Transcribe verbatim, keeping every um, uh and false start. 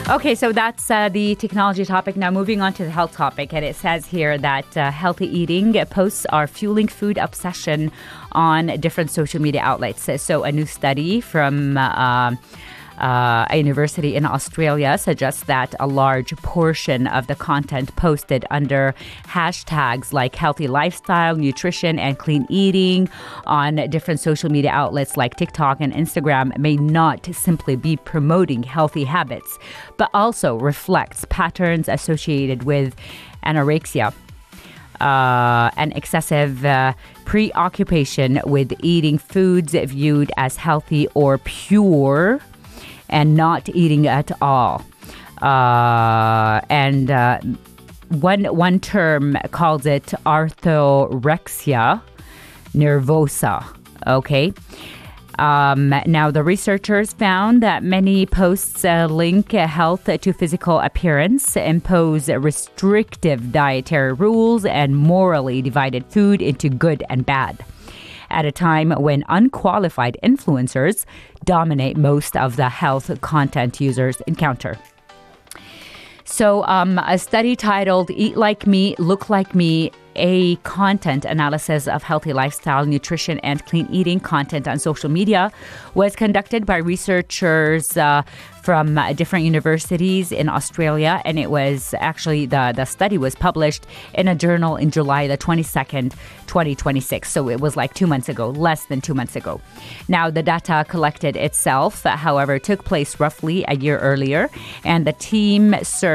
Okay, so that's uh, the technology topic. Now moving on to the health topic. And it says here that uh, healthy eating posts are fueling food obsession on different social media outlets. So a new study from uh, uh, a university in Australia suggests that a large portion of the content posted under hashtags like healthy lifestyle, nutrition, and clean eating on different social media outlets like TikTok and Instagram may not simply be promoting healthy habits, but also reflects patterns associated with anorexia. Uh, an excessive uh, preoccupation with eating foods viewed as healthy or pure and not eating at all. Uh, and uh, one one term calls it orthorexia nervosa. Okay. Um, now, the researchers found that many posts uh, link health to physical appearance, impose restrictive dietary rules, and morally divided food into good and bad, at a time when unqualified influencers dominate most of the health content users encounter. So um, a study titled Eat Like Me, Look Like Me, a content analysis of healthy lifestyle, nutrition, and clean eating content on social media was conducted by researchers uh, from uh, different universities in Australia. And it was actually, the, the study was published in a journal in July the twenty-second, twenty twenty-six. So it was like two months ago, less than two months ago. Now, the data collected itself, however, took place roughly a year earlier. And the team served